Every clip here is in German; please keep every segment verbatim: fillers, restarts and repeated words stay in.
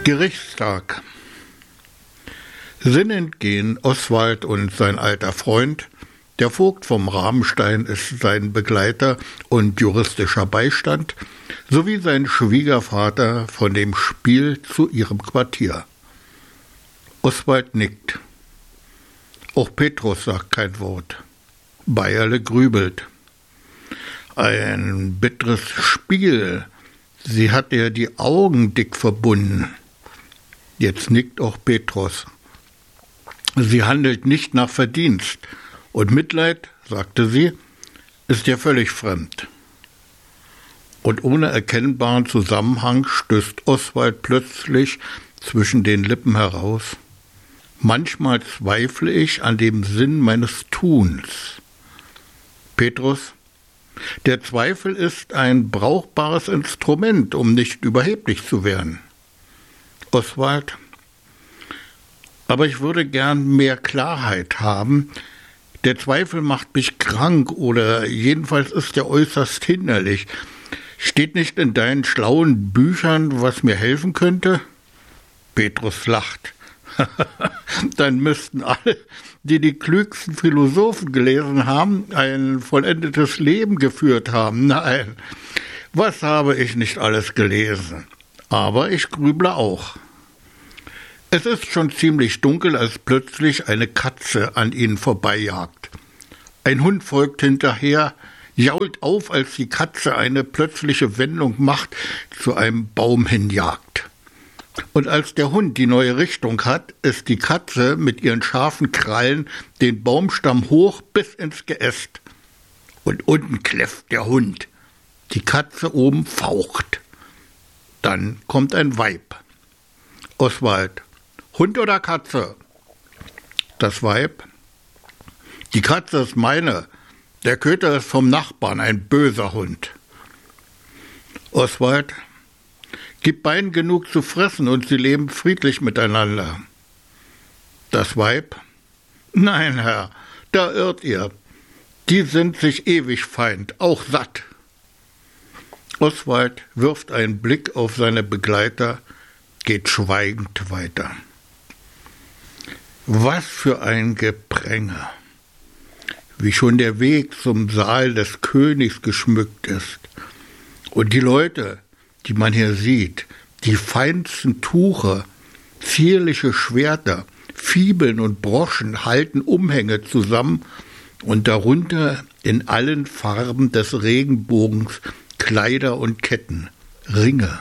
Gerichtstag. Sinnend gehen Oswald und sein alter Freund. Der Vogt vom Rabenstein ist sein Begleiter und juristischer Beistand, sowie sein Schwiegervater von dem Spiel zu ihrem Quartier. Oswald nickt. Auch Petrus sagt kein Wort. Bayerle grübelt. Ein bitteres Spiel. Sie hat ihr die Augen dick verbunden. Jetzt nickt auch Petrus. Sie handelt nicht nach Verdienst. Und Mitleid, sagte sie, ist ihr völlig fremd. Und ohne erkennbaren Zusammenhang stößt Oswald plötzlich zwischen den Lippen heraus. Manchmal zweifle ich an dem Sinn meines Tuns. Petrus, der Zweifel ist ein brauchbares Instrument, um nicht überheblich zu werden. Oswald, aber ich würde gern mehr Klarheit haben. Der Zweifel macht mich krank oder jedenfalls ist er äußerst hinderlich. Steht nicht in deinen schlauen Büchern, was mir helfen könnte? Petrus lacht. Dann müssten alle, die die klügsten Philosophen gelesen haben, ein vollendetes Leben geführt haben. Nein, was habe ich nicht alles gelesen? Aber ich grüble auch. Es ist schon ziemlich dunkel, als plötzlich eine Katze an ihnen vorbeijagt. Ein Hund folgt hinterher, jault auf, als die Katze eine plötzliche Wendung macht, zu einem Baum hinjagt. Und als der Hund die neue Richtung hat, ist die Katze mit ihren scharfen Krallen den Baumstamm hoch bis ins Geäst. Und unten kläfft der Hund. Die Katze oben faucht. Dann kommt ein Weib. Oswald, Hund oder Katze? Das Weib. Die Katze ist meine. Der Köter ist vom Nachbarn, ein böser Hund. Oswald, gib beiden genug zu fressen und sie leben friedlich miteinander. Das Weib. Nein, Herr, da irrt ihr. Die sind sich ewig Feind, auch satt. Oswald wirft einen Blick auf seine Begleiter, geht schweigend weiter. Was für ein Gepränge! Wie schon der Weg zum Saal des Königs geschmückt ist. Und die Leute, die man hier sieht, die feinsten Tuche, zierliche Schwerter, Fibeln und Broschen halten Umhänge zusammen und darunter in allen Farben des Regenbogens Kleider und Ketten, Ringe.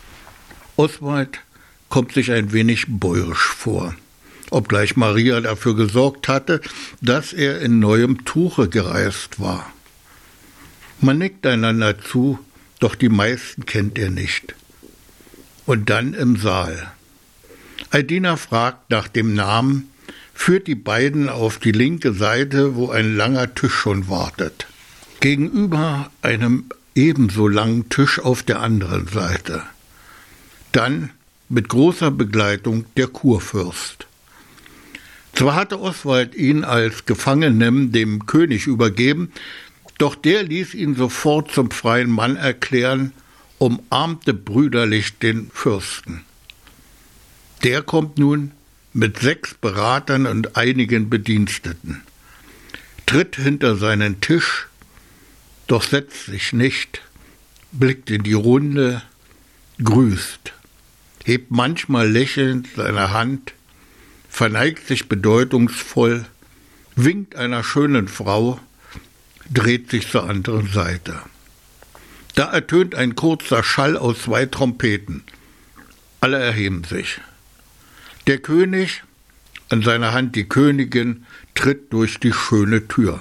Oswald kommt sich ein wenig bäuerisch vor, obgleich Maria dafür gesorgt hatte, dass er in neuem Tuche gereist war. Man nickt einander zu, doch die meisten kennt er nicht. Und dann im Saal. Ein Diener fragt nach dem Namen, führt die beiden auf die linke Seite, wo ein langer Tisch schon wartet. Gegenüber einem ebenso langen Tisch auf der anderen Seite. Dann mit großer Begleitung der Kurfürst. Zwar hatte Oswald ihn als Gefangenen dem König übergeben, doch der ließ ihn sofort zum freien Mann erklären, umarmte brüderlich den Fürsten. Der kommt nun mit sechs Beratern und einigen Bediensteten, tritt hinter seinen Tisch, doch setzt sich nicht, blickt in die Runde, grüßt, hebt manchmal lächelnd seine Hand, verneigt sich bedeutungsvoll, winkt einer schönen Frau, dreht sich zur anderen Seite. Da ertönt ein kurzer Schall aus zwei Trompeten. Alle erheben sich. Der König, an seiner Hand die Königin, tritt durch die schöne Tür.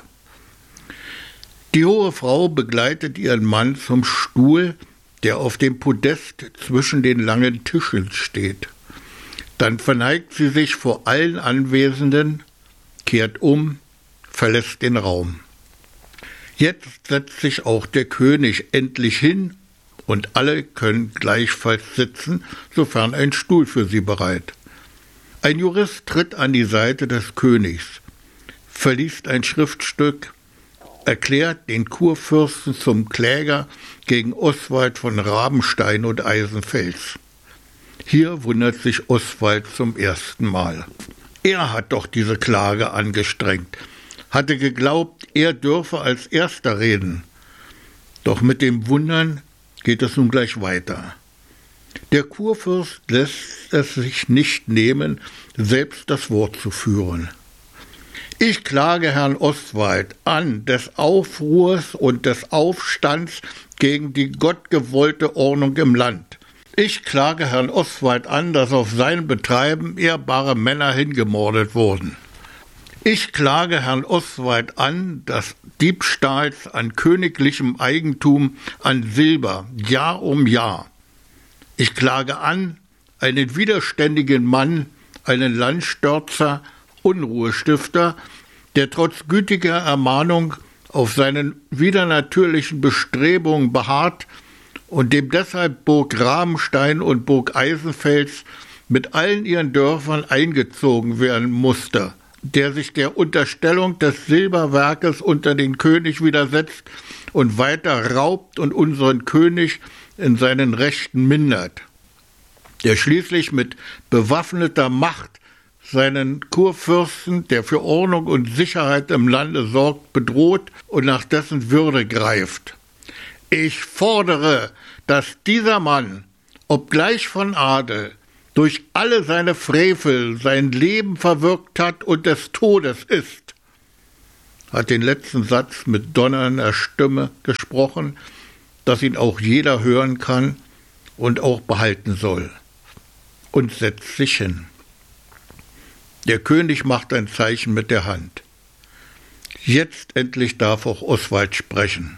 Die hohe Frau begleitet ihren Mann zum Stuhl, der auf dem Podest zwischen den langen Tischen steht. Dann verneigt sie sich vor allen Anwesenden, kehrt um, verlässt den Raum. Jetzt setzt sich auch der König endlich hin und alle können gleichfalls sitzen, sofern ein Stuhl für sie bereit. Ein Jurist tritt an die Seite des Königs, verliest ein Schriftstück, erklärt den Kurfürsten zum Kläger gegen Oswald von Rabenstein und Eisenfels. Hier wundert sich Oswald zum ersten Mal. Er hat doch diese Klage angestrengt, hatte geglaubt, er dürfe als Erster reden. Doch mit dem Wundern geht es nun gleich weiter. Der Kurfürst lässt es sich nicht nehmen, selbst das Wort zu führen. Ich klage Herrn Oswald an des Aufruhrs und des Aufstands gegen die gottgewollte Ordnung im Land. Ich klage Herrn Oswald an, dass auf sein Betreiben ehrbare Männer hingemordet wurden. Ich klage Herrn Oswald an, dass Diebstahls an königlichem Eigentum an Silber Jahr um Jahr. Ich klage an einen widerständigen Mann, einen Landstürzer, Unruhestifter, der trotz gütiger Ermahnung auf seinen widernatürlichen Bestrebungen beharrt und dem deshalb Burg Rabenstein und Burg Eisenfels mit allen ihren Dörfern eingezogen werden musste, der sich der Unterstellung des Silberwerkes unter den König widersetzt und weiter raubt und unseren König in seinen Rechten mindert, der schließlich mit bewaffneter Macht seinen Kurfürsten, der für Ordnung und Sicherheit im Lande sorgt, bedroht und nach dessen Würde greift. Ich fordere, dass dieser Mann, obgleich von Adel, durch alle seine Frevel sein Leben verwirkt hat und des Todes ist, hat den letzten Satz mit donnernder Stimme gesprochen, dass ihn auch jeder hören kann und auch behalten soll, und setzt sich hin. Der König macht ein Zeichen mit der Hand. Jetzt endlich darf auch Oswald sprechen.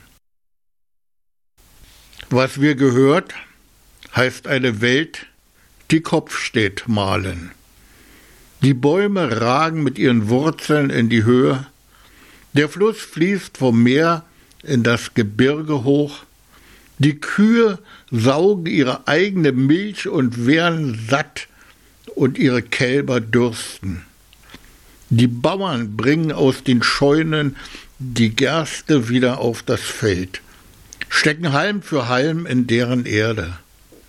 Was wir gehört, heißt eine Welt, die Kopf steht, malen. Die Bäume ragen mit ihren Wurzeln in die Höhe, der Fluss fließt vom Meer in das Gebirge hoch, die Kühe saugen ihre eigene Milch und werden satt und ihre Kälber dürsten. Die Bauern bringen aus den Scheunen die Gerste wieder auf das Feld, stecken Halm für Halm in deren Erde.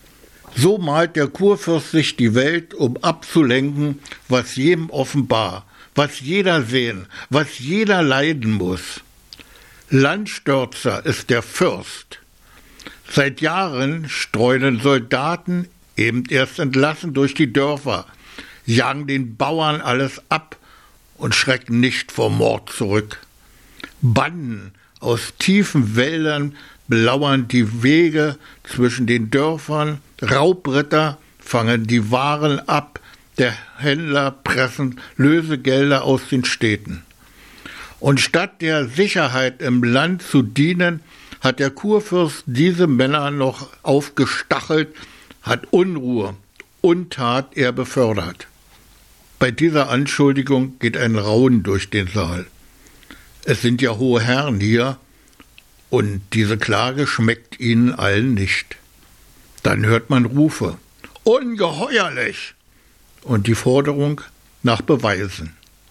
So malt der Kurfürst sich die Welt, um abzulenken, was jedem offenbar, was jeder sehen, was jeder leiden muss. Landstürzer ist der Fürst. Seit Jahren streunen Soldaten, eben erst entlassen, durch die Dörfer, jagen den Bauern alles ab und schrecken nicht vor Mord zurück. Banden aus tiefen Wäldern belauern die Wege zwischen den Dörfern, Raubritter fangen die Waren ab, der Händler pressen Lösegelder aus den Städten. Und statt der Sicherheit im Land zu dienen, hat der Kurfürst diese Männer noch aufgestachelt, hat Unruhe, Untat er befördert. Bei dieser Anschuldigung geht ein Raunen durch den Saal. Es sind ja hohe Herren hier, und diese Klage schmeckt ihnen allen nicht. Dann hört man Rufe, ungeheuerlich, und die Forderung nach Beweisen.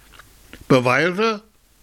Beweise?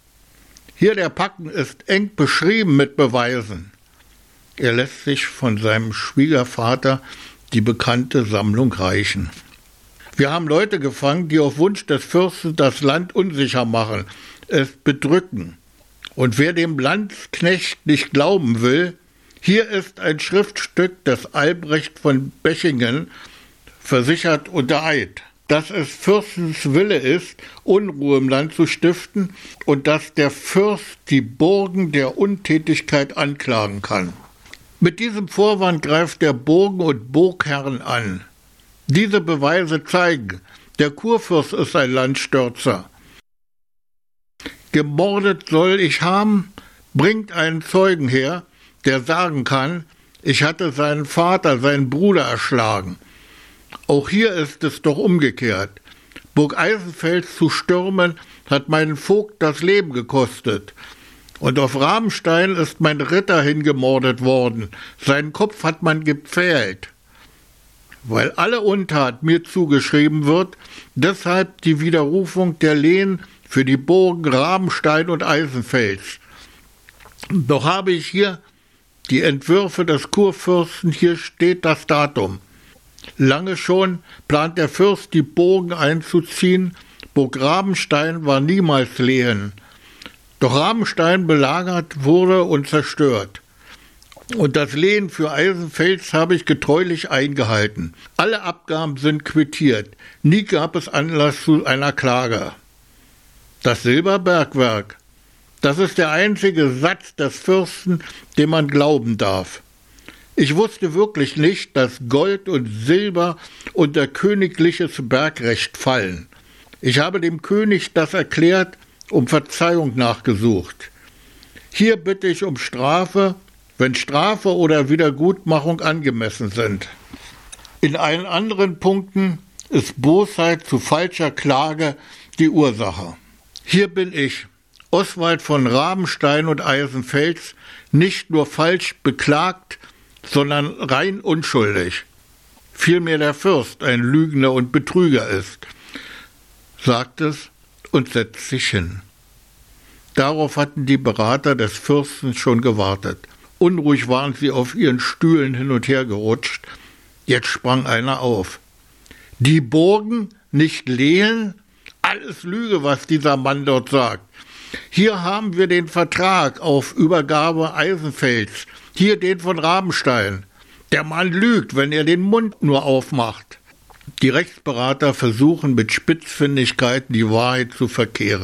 Hier der Packen ist eng beschrieben mit Beweisen. Er lässt sich von seinem Schwiegervater die bekannte Sammlung reichen. Wir haben Leute gefangen, die auf Wunsch des Fürsten das Land unsicher machen, es bedrücken. Und wer dem Landsknecht nicht glauben will, hier ist ein Schriftstück des Albrecht von Bechingen, versichert unter Eid, dass es Fürstens Wille ist, Unruhe im Land zu stiften und dass der Fürst die Burgen der Untätigkeit anklagen kann. Mit diesem Vorwand greift der Burgen- und Burgherren an. Diese Beweise zeigen, der Kurfürst ist ein Landstürzer. Gemordet soll ich haben, bringt einen Zeugen her, der sagen kann, ich hatte seinen Vater, seinen Bruder erschlagen. Auch hier ist es doch umgekehrt. Burg Eisenfels zu stürmen, hat meinen Vogt das Leben gekostet. Und auf Rabenstein ist mein Ritter hingemordet worden. Seinen Kopf hat man gepfählt. Weil alle Untat mir zugeschrieben wird, deshalb die Widerrufung der Lehen für die Burgen Rabenstein und Eisenfels. Doch habe ich hier die Entwürfe des Kurfürsten, hier steht das Datum. Lange schon plant der Fürst, die Burgen einzuziehen. Burg Rabenstein war niemals Lehen. Doch Rabenstein belagert wurde und zerstört. Und das Lehen für Eisenfels habe ich getreulich eingehalten. Alle Abgaben sind quittiert. Nie gab es Anlass zu einer Klage. Das Silberbergwerk, das ist der einzige Satz des Fürsten, dem man glauben darf. Ich wusste wirklich nicht, dass Gold und Silber unter königliches Bergrecht fallen. Ich habe dem König das erklärt, um Verzeihung nachgesucht. Hier bitte ich um Strafe, wenn Strafe oder Wiedergutmachung angemessen sind. In allen anderen Punkten ist Bosheit zu falscher Klage die Ursache. Hier bin ich, Oswald von Rabenstein und Eisenfels, nicht nur falsch beklagt, sondern rein unschuldig. Vielmehr der Fürst ein Lügner und Betrüger ist, sagt es und setzt sich hin. Darauf hatten die Berater des Fürsten schon gewartet. Unruhig waren sie auf ihren Stühlen hin und her gerutscht. Jetzt sprang einer auf. Die Burgen nicht Lehen? Alles Lüge, was dieser Mann dort sagt. Hier haben wir den Vertrag auf Übergabe Eisenfels, hier den von Rabenstein. Der Mann lügt, wenn er den Mund nur aufmacht. Die Rechtsberater versuchen mit Spitzfindigkeiten die Wahrheit zu verkehren.